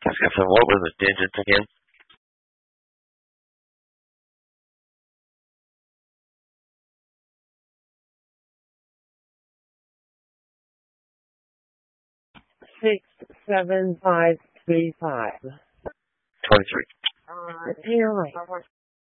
So what were the digits again? Six, 7, 5, 3, 5. 23. You're right.